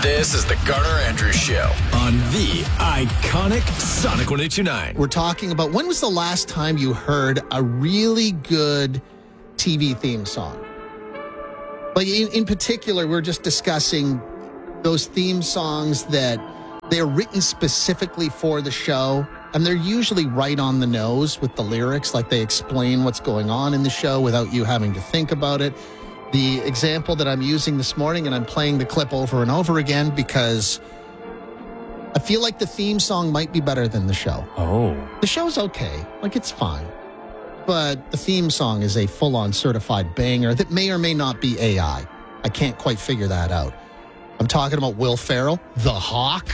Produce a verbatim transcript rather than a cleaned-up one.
This is the Garner Andrews Show on the iconic Sonic one eight two nine. We're talking about when was the last time you heard a really good T V theme song? Like in, in particular, we're just discussing those theme songs that they're written specifically for the show, and they're usually right on the nose with the lyrics, like they explain what's going on in the show without you having to think about it. The example that I'm using this morning, and I'm playing the clip over and over again because I feel like the theme song might be better than the show. Oh. The show's okay. Like, it's fine. But the theme song is a full-on certified banger that may or may not be A I. I can't quite figure that out. I'm talking about Will Ferrell, The Hawk.